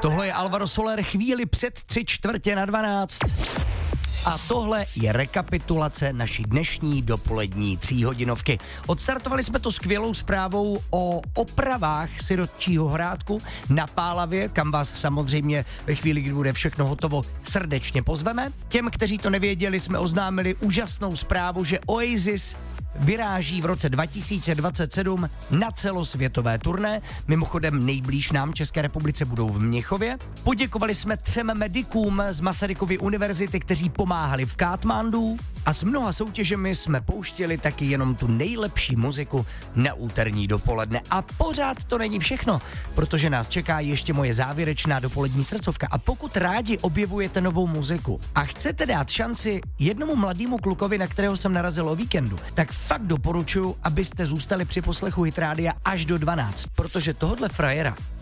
Tohle je Alvaro Soler chvíli před 3:45. A tohle je rekapitulace naší dnešní dopolední 3hodinovky. Odstartovali jsme to skvělou zprávou o opravách Sirotčího hrádku na Pálavě, kam vás samozřejmě ve chvíli, kdy bude všechno hotovo, srdečně pozveme. Těm, kteří to nevěděli, jsme oznámili úžasnou zprávu, že Oasis vyráží v roce 2027 na celosvětové turné. Mimochodem nejblíž nám České republice budou v Mnichově. Poděkovali jsme 3 medikům z Masarykovy univerzity, kteří pomáhali v Katmandu. A s mnoha soutěžemi jsme pouštěli taky jenom tu nejlepší muziku na úterní dopoledne. A pořád to není všechno, protože nás čeká ještě moje závěrečná dopolední srdcovka. A pokud rádi objevujete novou muziku a chcete dát šanci jednomu mladému klukovi, na kterého jsem narazil o víkendu, tak fakt doporučuji, abyste zůstali při poslechu Hit Rádia až do 12, protože tohodle frajera